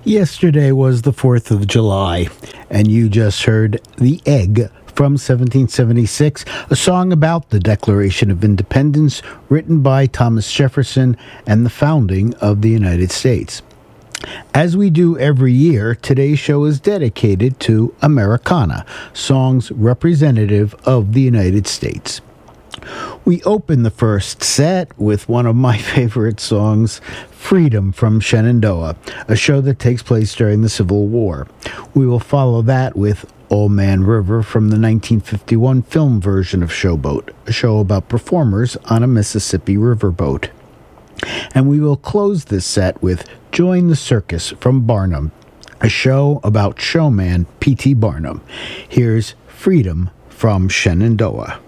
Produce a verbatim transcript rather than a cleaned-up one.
Yesterday was the fourth of July, and you just heard The Egg from seventeen seventy-six, a song about the Declaration of Independence written by Thomas Jefferson and the founding of the United States. As we do every year, today's show is dedicated to Americana, songs representative of the United States. We open the first set with one of my favorite songs, Freedom from Shenandoah, a show that takes place during the Civil War. We will follow that with Old Man River from the nineteen fifty-one film version of Showboat, a show about performers on a Mississippi riverboat. And we will close this set with Join the Circus from Barnum, a show about showman P T Barnum. Here's Freedom from Shenandoah.